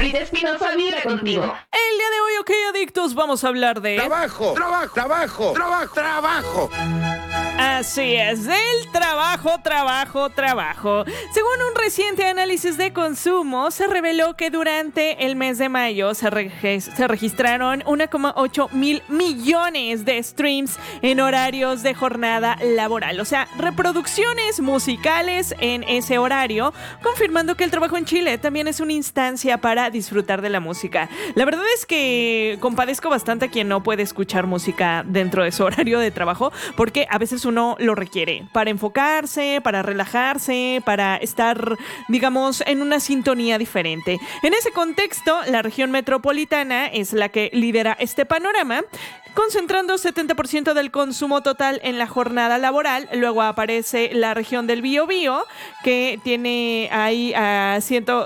Alicia Espinosa vive contigo. El día de hoy, OK Adictos, vamos a hablar de... Trabajo. Así es, del trabajo. Según un reciente análisis de consumo, se reveló que durante el mes de mayo se registraron 1,8 mil millones de streams en horarios de jornada laboral. O sea, reproducciones musicales en ese horario, confirmando que el trabajo en Chile también es una instancia para disfrutar de la música. La verdad es que compadezco bastante a quien no puede escuchar música dentro de su horario de trabajo, porque a veces uno lo requiere para enfocarse, para relajarse, para estar, digamos, en una sintonía diferente. En ese contexto, la región metropolitana es la que lidera este panorama, concentrando 70% del consumo total en la jornada laboral. Luego aparece la región del Biobío, que tiene ahí a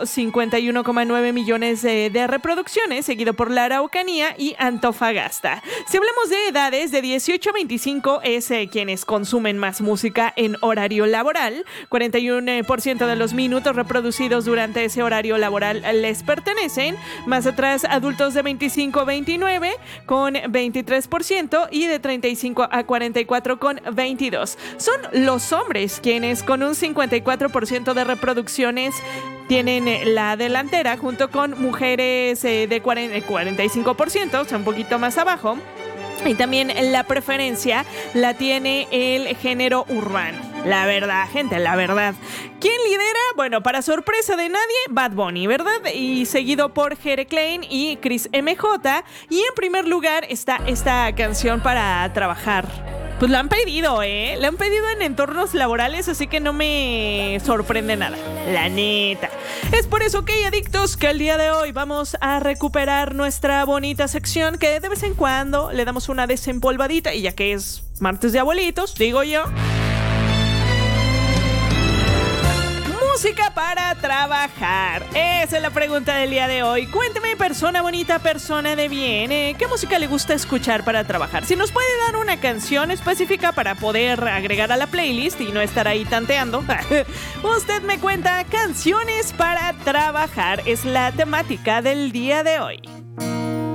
151,9 millones de reproducciones, seguido por la Araucanía y Antofagasta. Si hablamos de edades, de 18 a 25 es quienes consumen más música en horario laboral. 41% de los minutos reproducidos durante ese horario laboral les pertenecen. Más atrás, adultos de 25 a 29 con 23%, y de 35 a 44 con 22%. Son los hombres quienes con un 54% de reproducciones tienen la delantera, junto con mujeres de 45%, o sea, un poquito más abajo. Y también la preferencia la tiene el género urbano. La verdad, gente, la verdad. ¿Quién lidera? Bueno, para sorpresa de nadie, Bad Bunny, ¿verdad? Y seguido por Jere Klein y Chris MJ. Y en primer lugar está esta canción para trabajar. Pues la han pedido, La han pedido en entornos laborales, así que no me sorprende nada, la neta. Es por eso, OK Adictos, que el día de hoy vamos a recuperar nuestra bonita sección, que de vez en cuando le damos una desempolvadita, y ya que es martes de abuelitos, digo yo. Música para trabajar. Esa es la pregunta del día de hoy. Cuénteme, persona bonita, persona de bien, ¿qué música le gusta escuchar para trabajar? Si nos puede dar una canción específica para poder agregar a la playlist y no estar ahí tanteando, usted me cuenta. Canciones para trabajar es la temática del día de hoy.